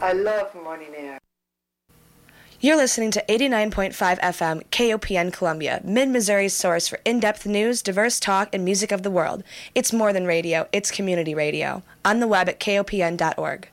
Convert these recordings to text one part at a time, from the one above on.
I love morning air. You're listening to 89.5 FM KOPN Columbia, Mid-Missouri's source for in-depth news, diverse talk, and music of the world. It's more than radio, it's community radio. On the web at kopn.org.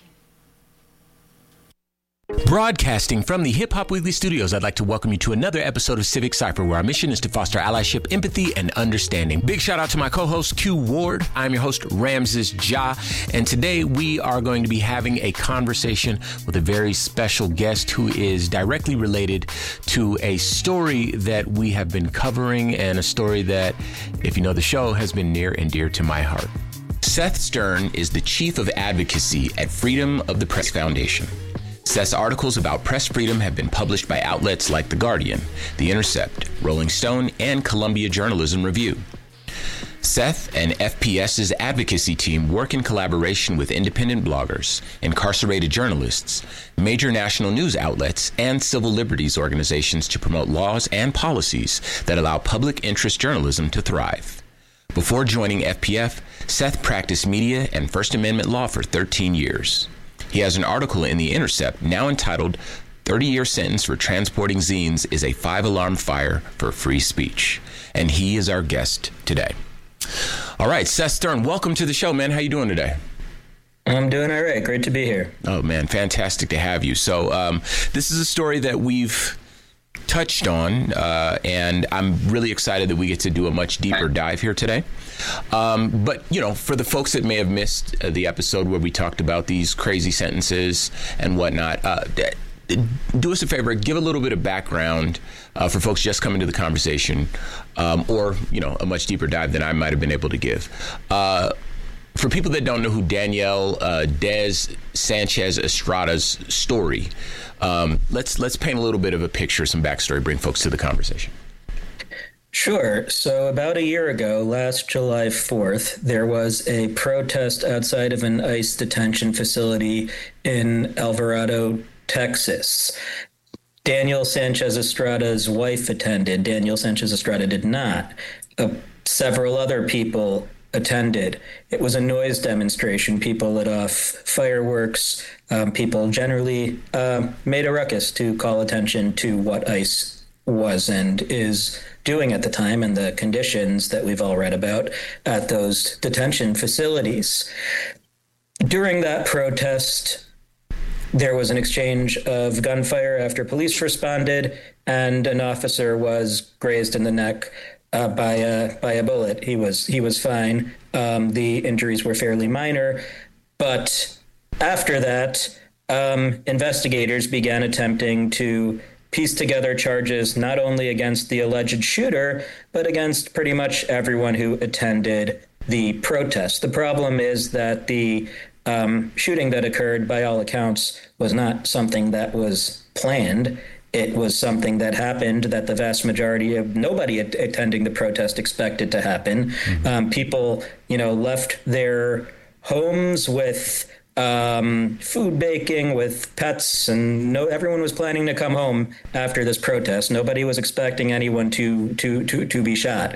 Broadcasting from the Hip Hop Weekly Studios, I'd like to welcome you to another episode of Civic Cypher, where our mission is to foster allyship, empathy, and understanding. Big shout out to my co-host, Q Ward. I'm your host, Ramses Ja, and today we are going to be having a conversation with a very special guest who is directly related to a story that we have been covering, and a story that, if you know the show, has been near and dear to my heart. Seth Stern is the Chief of Advocacy at Freedom of the Press Foundation. Seth's articles about press freedom have been published by outlets like The Guardian, The Intercept, Rolling Stone, and Columbia Journalism Review. Seth and FPS's advocacy team work in collaboration with independent bloggers, incarcerated journalists, major national news outlets, and civil liberties organizations to promote laws and policies that allow public interest journalism to thrive. Before joining FPF, Seth practiced media and First Amendment law for 13 years. He has an article in The Intercept now entitled 30-Year Sentence for Transporting Zines is a 5-Alarm Fire for Free Speech. And he is our guest today. All right, Seth Stern, welcome to the show, man. How you doing today? I'm doing all right. Great to be here. Oh, man, fantastic to have you. So this is a story that we've touched on, and I'm really excited that we get to do a much deeper dive here today. But, you know, for the folks that may have missed the episode where we talked about these crazy sentences and whatnot, do us a favor, give a little bit of background for folks just coming to the conversation, or, you know, a much deeper dive than I might have been able to give. For people that don't know who Danielle Des Sanchez Estrada's story, let's paint a little bit of a picture, some backstory, bring folks to the conversation. Sure. So about a year ago, last July 4th, there was a protest outside of an ICE detention facility in Alvarado, Texas. Daniel Sanchez Estrada's wife attended. Daniel Sanchez Estrada did not. Several other people attended. It was a noise demonstration. People lit off fireworks. People generally made a ruckus to call attention to what ICE was and is doing at the time and the conditions that we've all read about at those detention facilities. During that protest, there was an exchange of gunfire after police responded, and an officer was grazed in the neck by a bullet. He was fine. The injuries were fairly minor, but after that, investigators began attempting to piece together charges not only against the alleged shooter, but against pretty much everyone who attended the protest. The problem is that the shooting that occurred, by all accounts, was not something that was planned. It was something that happened that the vast majority of nobody attending the protest expected to happen. Mm-hmm. People, left their homes with food baking, with pets, and everyone was planning to come home after this protest. Nobody was expecting anyone to be shot.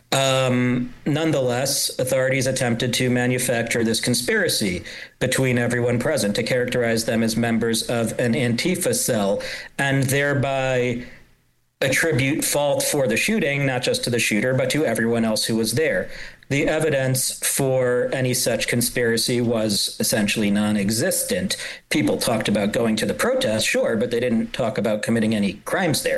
Nonetheless, authorities attempted to manufacture this conspiracy between everyone present to characterize them as members of an Antifa cell, and thereby attribute fault for the shooting, not just to the shooter, but to everyone else who was there. The evidence for any such conspiracy was essentially non-existent. People talked about going to the protest, sure, but they didn't talk about committing any crimes there.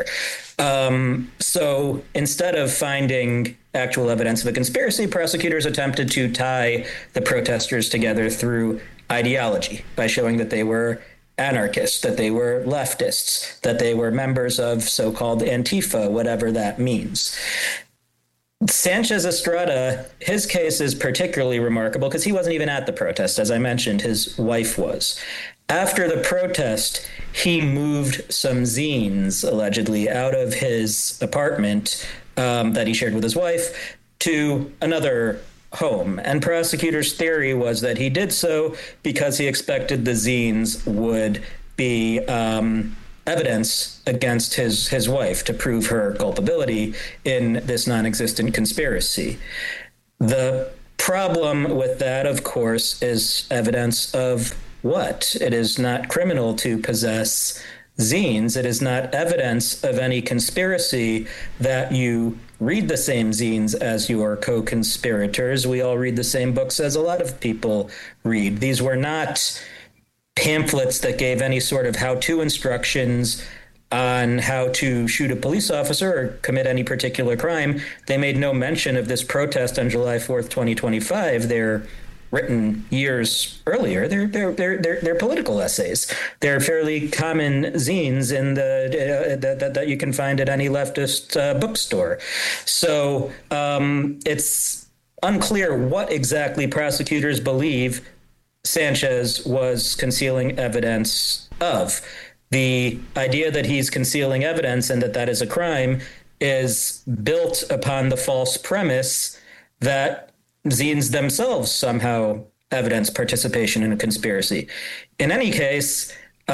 So instead of finding actual evidence of a conspiracy, prosecutors attempted to tie the protesters together through ideology by showing that they were anarchists, that they were leftists, that they were members of so-called Antifa, whatever that means. Sanchez Estrada, his case is particularly remarkable because he wasn't even at the protest. As I mentioned, his wife was. After the protest, he moved some zines, allegedly, out of his apartment that he shared with his wife to another home. And prosecutors' theory was that he did so because he expected the zines would be evidence against his wife to prove her culpability in this non-existent conspiracy. The problem with that, of course, is evidence of what? It is not criminal to possess zines. It is not evidence of any conspiracy that you read the same zines as your co-conspirators. We all read the same books as a lot of people read. These were not pamphlets that gave any sort of how-to instructions on how to shoot a police officer or commit any particular crime. They made no mention of this protest on July 4th, 2025. They're written years earlier. They're political essays. They're fairly common zines in that you can find at any leftist bookstore. So it's unclear what exactly prosecutors believe Sanchez was concealing evidence of. The idea that he's concealing evidence and that is a crime is built upon the false premise that zines themselves somehow evidence participation in a conspiracy. In any case,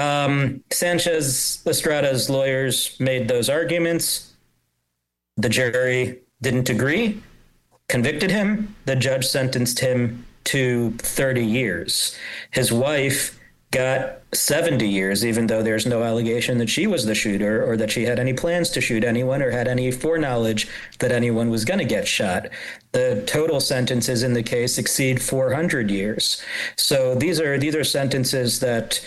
Sanchez Estrada's lawyers made those arguments. The jury didn't agree, convicted him. The judge sentenced him to 30 years. His wife got 70 years, even though there's no allegation that she was the shooter or that she had any plans to shoot anyone or had any foreknowledge that anyone was going to get shot. The total sentences in the case exceed 400 years. So these are sentences that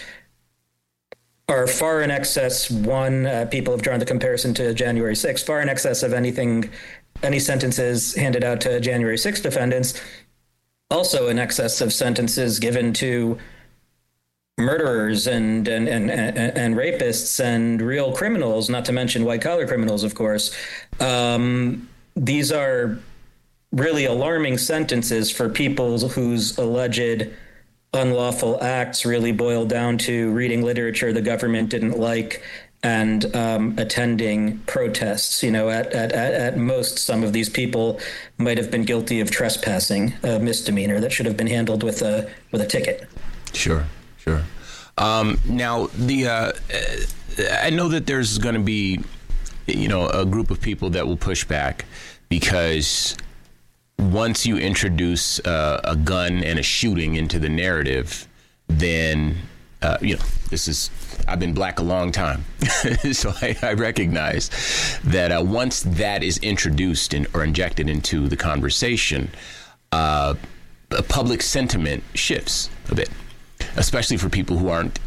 are far in excess. People have drawn the comparison to January 6th, far in excess of any sentences handed out to January 6th defendants, also in excess of sentences given to murderers and rapists and real criminals, not to mention white-collar criminals, of course. These are really alarming sentences for people whose alleged unlawful acts really boil down to reading literature the government didn't like and attending protests. At most, some of these people might have been guilty of trespassing, a misdemeanor that should have been handled with a ticket. Sure. Now, I know that there's going to be, a group of people that will push back because once you introduce a gun and a shooting into the narrative, then, I've been black a long time. So I recognize that once that is introduced or injected into the conversation, public sentiment shifts a bit, especially for people who aren't,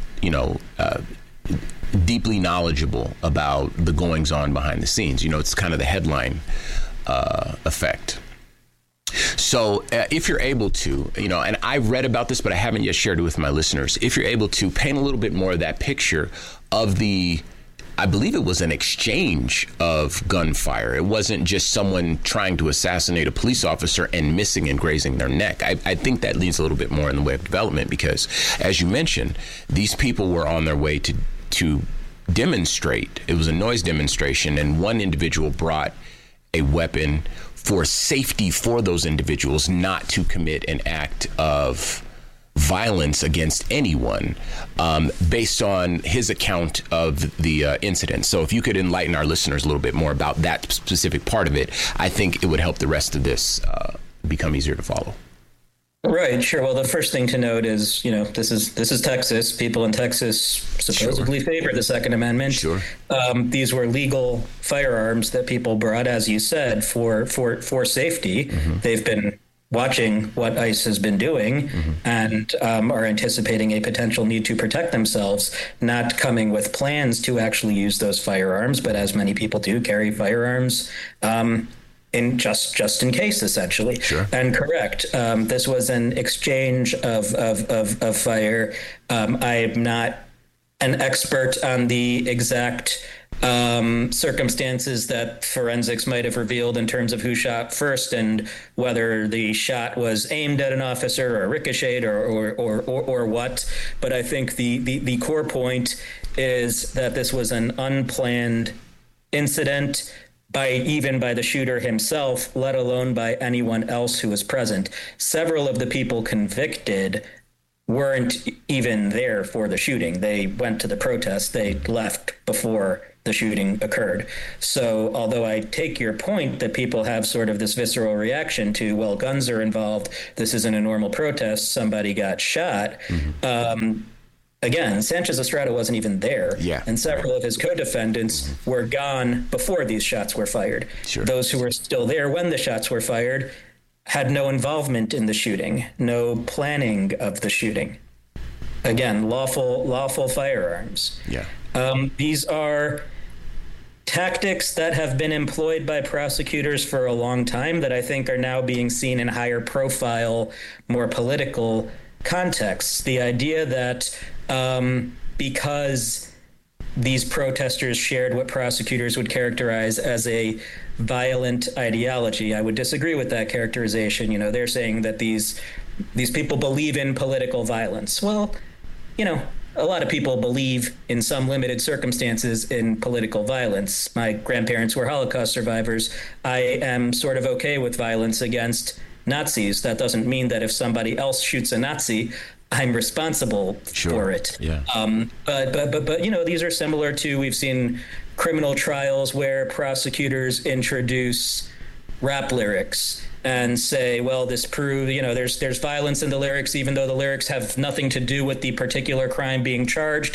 deeply knowledgeable about the goings on behind the scenes. It's kind of the headline effect. So if you're able to, and I've read about this, but I haven't yet shared it with my listeners. If you're able to paint a little bit more of that picture of I believe it was an exchange of gunfire. It wasn't just someone trying to assassinate a police officer and missing and grazing their neck. I think that leads a little bit more in the way of development because, as you mentioned, these people were on their way to demonstrate. It was a noise demonstration, and one individual brought a weapon for safety for those individuals, not to commit an act of violence against anyone, based on his account of the incident. So if you could enlighten our listeners a little bit more about that specific part of it, I think it would help the rest of this become easier to follow. Right, sure. Well, the first thing to note is, this is Texas. People in Texas supposedly favor the Second Amendment. Sure. These were legal firearms that people brought, as you said, for safety. Mm-hmm. They've been watching what ICE has been doing and are anticipating a potential need to protect themselves, not coming with plans to actually use those firearms, but as many people do, carry firearms in just in case, essentially. Sure. And correct. This was an exchange of fire. I'm not an expert on the exact circumstances that forensics might have revealed in terms of who shot first and whether the shot was aimed at an officer or ricocheted or what. But I think the core point is that this was an unplanned incident even by the shooter himself, let alone by anyone else who was present. Several of the people convicted weren't even there for the shooting. They went to the protest. They left before the shooting occurred. So although I take your point that people have sort of this visceral reaction to, well, guns are involved, this isn't a normal protest, somebody got shot. Again, Sanchez Estrada wasn't even there. Yeah. And several of his co-defendants were gone before these shots were fired. Sure. Those who were still there when the shots were fired had no involvement in the shooting, no planning of the shooting. Again, lawful firearms. Yeah. These are tactics that have been employed by prosecutors for a long time that I think are now being seen in higher profile, more political contexts. The idea that because these protesters shared what prosecutors would characterize as a violent ideology, I would disagree with that characterization. You know, they're saying that these people believe in political violence. Well, you know, a lot of people believe in some limited circumstances in political violence. My grandparents were Holocaust survivors. I am sort of okay with violence against Nazis. That doesn't mean that if somebody else shoots a Nazi, I'm responsible for it. Yeah. But you know, these are similar to, we've seen criminal trials where prosecutors introduce rap lyrics and say, well, this proves, you know, there's violence in the lyrics, even though the lyrics have nothing to do with the particular crime being charged.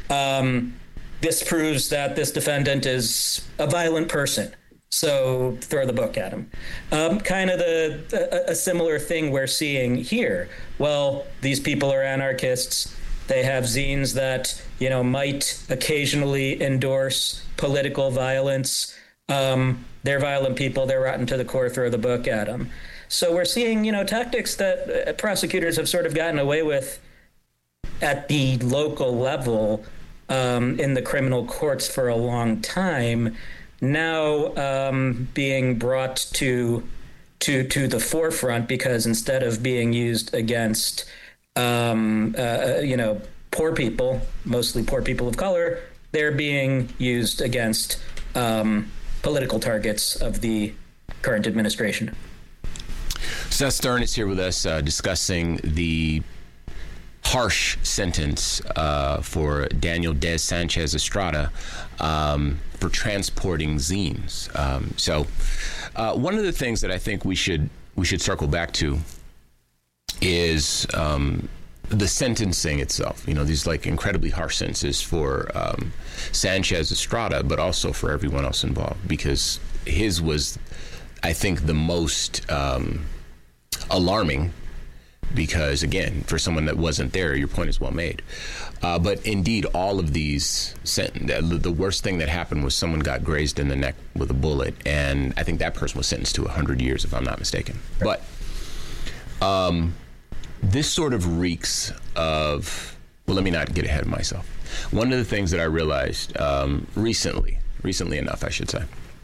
This proves that this defendant is a violent person, so throw the book at him. Kind of a similar thing we're seeing here. Well, these people are anarchists. They have zines that, you know, might occasionally endorse political violence. They're violent people. They're rotten to the core. Throw the book at them. So we're seeing, you know, tactics that prosecutors have sort of gotten away with at the local level in the criminal courts for a long time, now being brought to the forefront, because instead of being used against you know, poor people, mostly poor people of color, they're being used against political targets of the current administration. Seth Stern is here with us discussing the harsh sentence for Daniel Des Sanchez Estrada for transporting zines. So one of the things that I think we should circle back to is the sentencing itself. You know, these like incredibly harsh sentences for Sanchez Estrada, but also for everyone else involved, because his was, I think, the most alarming, because again, for someone that wasn't there, your point is well made. But indeed, all of these, the worst thing that happened was someone got grazed in the neck with a bullet, and I think that person was sentenced to 100 years, if I'm not mistaken. But this sort of reeks of, well, let me not get ahead of myself. One of the things that I realized recently enough, I should say,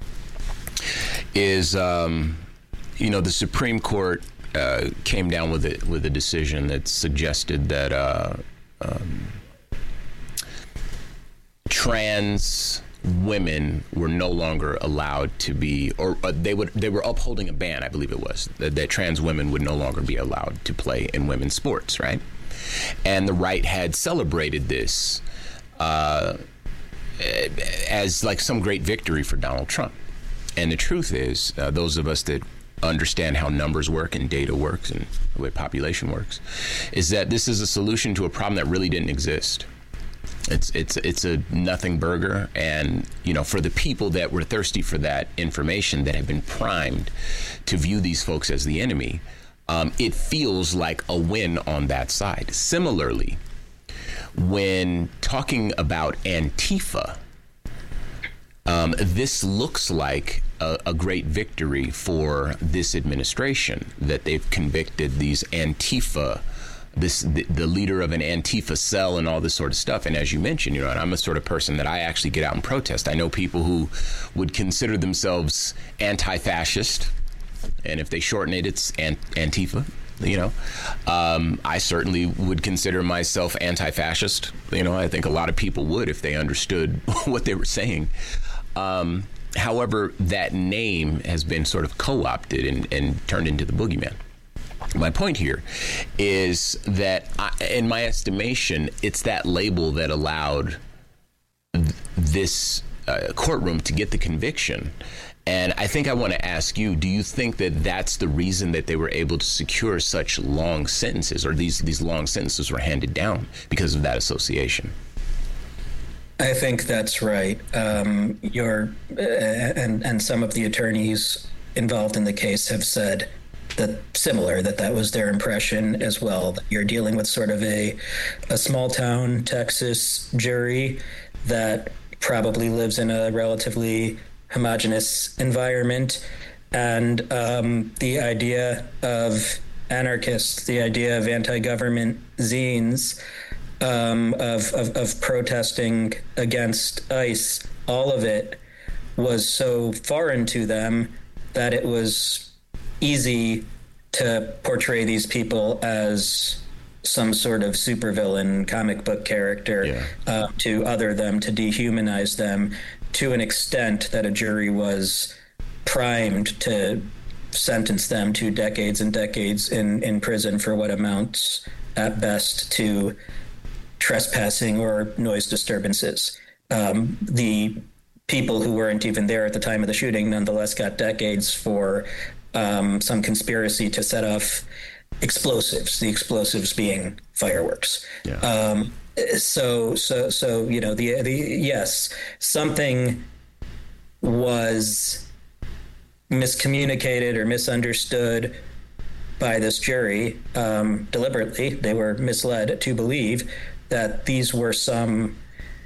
is, you know, the Supreme Court came down with a decision that suggested that trans women were no longer allowed to be, or they were upholding a ban, I believe it was, that trans women would no longer be allowed to play in women's sports, right? And the right had celebrated this as like some great victory for Donald Trump. And the truth is, those of us that understand how numbers work and data works and the way population works, is that this is a solution to a problem that really didn't exist. It's a nothing burger, and you know, for the people that were thirsty for that information, that have been primed to view these folks as the enemy, it feels like a win on that side. Similarly, when talking about Antifa, this looks like a great victory for this administration, that they've convicted these Antifa, the leader of an Antifa cell and all this sort of stuff. And as you mentioned, you know, and I'm the sort of person that I actually get out and protest. I know people who would consider themselves anti-fascist, and if they shorten it, it's Antifa. You know, I certainly would consider myself anti-fascist. You know, I think a lot of people would if they understood what they were saying. However, that name has been sort of co-opted and turned into the boogeyman. My point here is that, in my estimation, it's that label that allowed this courtroom to get the conviction. And I think I want to ask you, do you think that that's the reason that they were able to secure such long sentences, or these long sentences were handed down because of that association? I think that's right. And some of the attorneys involved in the case have said that was their impression as well. That you're dealing with sort of a small town Texas jury that probably lives in a relatively homogenous environment, and the idea of anarchists, the idea of anti-government zines, of protesting against ICE, all of it was so foreign to them that it was easy to portray these people as some sort of supervillain comic book character, to other them, to dehumanize them to an extent that a jury was primed to sentence them to decades and decades in prison for what amounts at best to trespassing or noise disturbances. The people who weren't even there at the time of the shooting nonetheless got decades for some conspiracy to set off explosives, the explosives being fireworks. Yeah. So yes, something was miscommunicated or misunderstood by this jury deliberately. They were misled to believe that these were some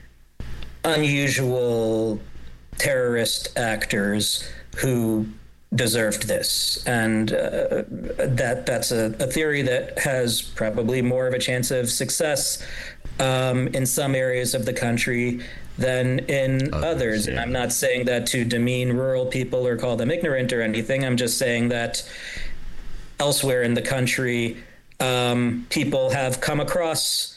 unusual terrorist actors who deserved this, and that's a theory that has probably more of a chance of success in some areas of the country than in others. Yeah. And I'm not saying that to demean rural people or call them ignorant or anything. I'm just saying that elsewhere in the country, people have come across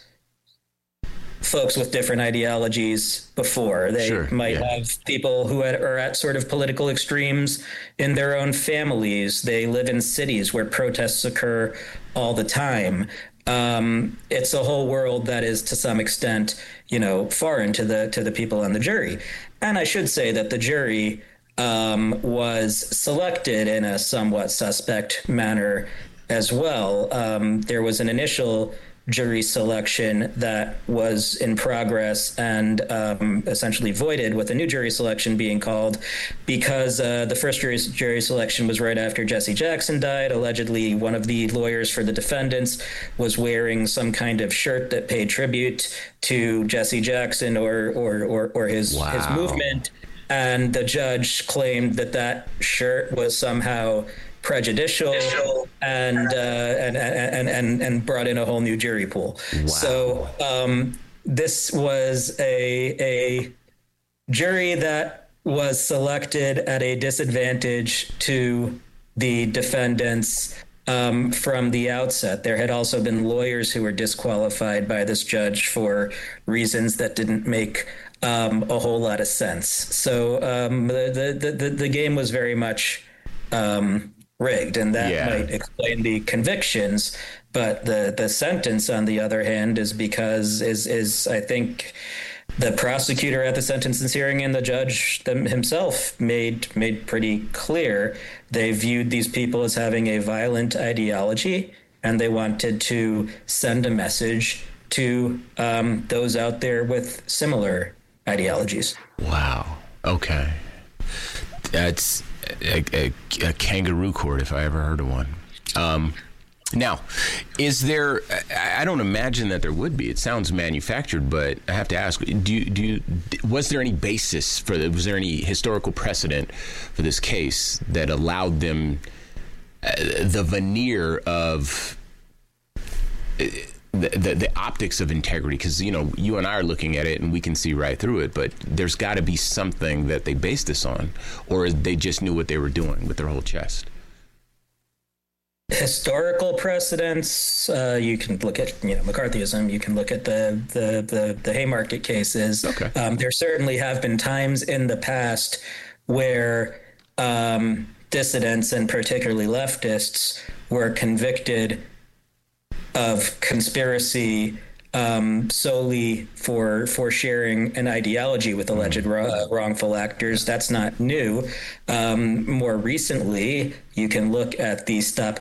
folks with different ideologies before. They might have people who are at sort of political extremes in their own families. They live in cities where protests occur all the time. It's a whole world that is to some extent, foreign to the people on the jury. And I should say that the jury was selected in a somewhat suspect manner as well. There was an initial jury selection that was in progress and essentially voided, with a new jury selection being called because the first jury selection was right after Jesse Jackson died. Allegedly, one of the lawyers for the defendants was wearing some kind of shirt that paid tribute to Jesse Jackson or his movement, and the judge claimed that shirt was somehow prejudicial and brought in a whole new jury pool. Wow. So this was a jury that was selected at a disadvantage to the defendants from the outset. There had also been lawyers who were disqualified by this judge for reasons that didn't make a whole lot of sense. So the game was very much rigged, and that might explain the convictions. But the sentence, on the other hand, is because I think the prosecutor at the sentencing hearing and the judge himself made pretty clear they viewed these people as having a violent ideology, and they wanted to send a message to those out there with similar ideologies. Wow. Okay. That's a kangaroo court if I ever heard of one. Now, is there? I don't imagine that there would be. It sounds manufactured, but I have to ask: was there any basis for? Was there any historical precedent for this case that allowed them the veneer of the optics of integrity? Because you and I are looking at it and we can see right through it, but there's got to be something that they based this on, or they just knew what they were doing with their whole chest. Historical precedents, you can look at McCarthyism, you can look at the Haymarket cases. Okay. There certainly have been times in the past where dissidents, and particularly leftists, were convicted of conspiracy solely for sharing an ideology with alleged wrongful actors. That's not new. More recently, you can look at the Stop